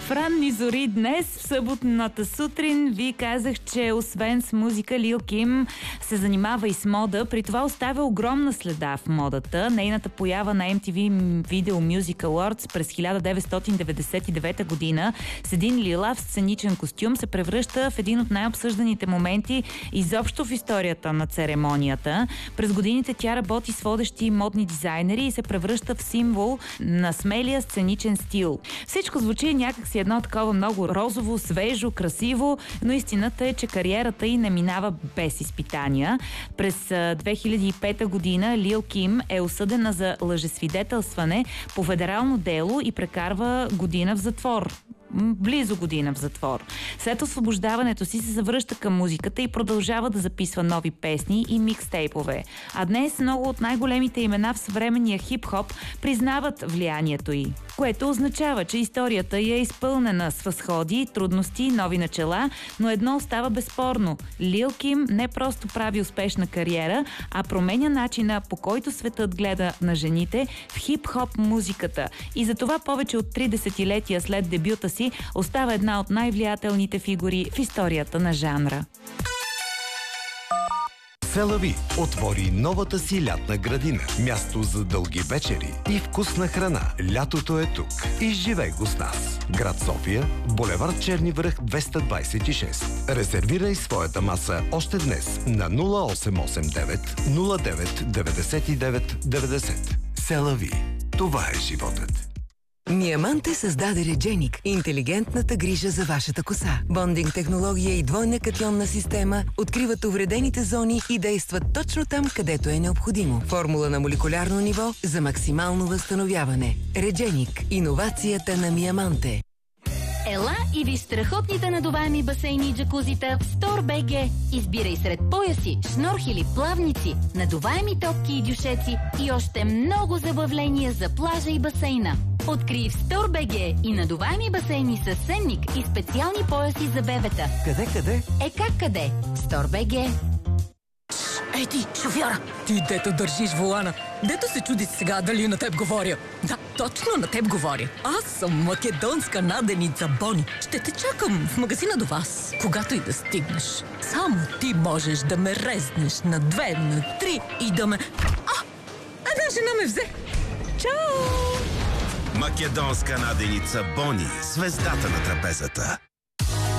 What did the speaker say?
В ранни зори днес, в съботната сутрин, ви казах, че освен с музика, Лил Ким се занимава и с мода. При това оставя огромна следа в модата. Нейната поява на MTV Video Music Awards през 1999 година с един лилав сценичен костюм се превръща в един от най-обсъжданите моменти изобщо в историята на церемонията. През годините тя работи с водещи модни дизайнери и се превръща в символ на смелия сценичен стил. Всичко звучи някакси едно такова много розово, свежо, красиво, но истината е, че кариерата й не минава без изпитания. През 2005 година Лил Ким е осъдена за лъжесвидетелстване по федерално дело и прекарва година в затвор. Близо година в затвор. След освобождаването си се завръща към музиката и продължава да записва нови песни и микстейпове. А днес много от най-големите имена в съвременния хип-хоп признават влиянието й, което означава, че историята й е изпълнена с възходи, трудности, нови начала, но едно остава безспорно. Лил Ким не просто прави успешна кариера, а променя начина, по който светът гледа на жените в хип-хоп музиката. И затова повече от 3 десетилетия след дебюта си остава една от най-влиятелните фигури в историята на жанра. Селави отвори новата си лятна градина. Място за дълги вечери и вкусна храна. Лятото е тук. Изживей го с нас. Град София, булевард Черни връх 226. Резервирай своята маса още днес на 0889 09 99 90. Селави. Това е животът. Миаманте създаде Редженик – интелигентната грижа за вашата коса. Бондинг технология и двойна катионна система откриват увредените зони и действат точно там, където е необходимо. Формула на молекулярно ниво за максимално възстановяване. Редженик – иновацията на Миаманте. Ела и виж страхотните надуваеми басейни и джакузита в StoreBG. Избирай сред пояси, шнорхели, плавници, надуваеми топки и дюшеци и още много забавления за плажа и басейна. Открий в StoreBG и надуваеми басейни с сенник и специални пояси за бебета. Къде? Как къде? StoreBG. Ей ти, шофьора! Ти, дето държиш волана, дето се чуди сега дали на теб говоря. Да, точно на теб говоря. Аз съм македонска наденица Бони. Ще те чакам в магазина до вас, когато и да стигнеш. Само ти можеш да ме резнеш на 2, на 3 и да ме... Една жена ме взе! Чао! Македонска наденица Бони, звездата на трапезата.